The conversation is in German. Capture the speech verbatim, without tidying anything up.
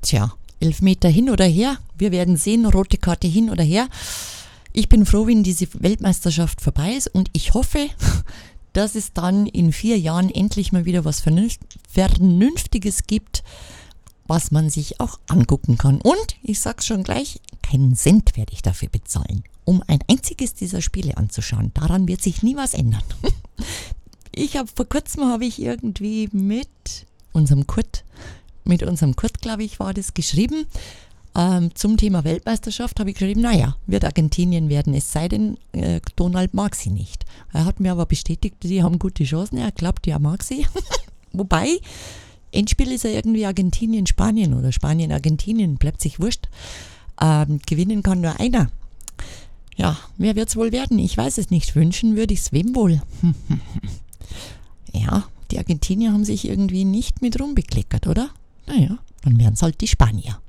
Tja, Elfmeter hin oder her. Wir werden sehen, rote Karte hin oder her. Ich bin froh, wenn diese Weltmeisterschaft vorbei ist und ich hoffe, dass es dann in vier Jahren endlich mal wieder was Vernünftiges gibt, was man sich auch angucken kann. Und, ich sag's schon gleich, keinen Cent werde ich dafür bezahlen, um ein einziges dieser Spiele anzuschauen. Daran wird sich nie was ändern. Ich habe vor kurzem habe ich irgendwie mit unserem Kurt, mit unserem Kurt, glaube ich, war das geschrieben, ähm, zum Thema Weltmeisterschaft habe ich geschrieben, naja, wird Argentinien werden, es sei denn, äh, Donald mag sie nicht. Er hat mir aber bestätigt, die haben gute Chancen, er glaubt, er mag sie. Wobei, Endspiel ist ja irgendwie Argentinien-Spanien oder Spanien-Argentinien, bleibt sich wurscht. Ähm, gewinnen kann nur einer. Ja, wer wird es wohl werden? Ich weiß es nicht. Wünschen würde ich es wem wohl? Ja, die Argentinier haben sich irgendwie nicht mit rumbekleckert, oder? Naja, dann wären es halt die Spanier.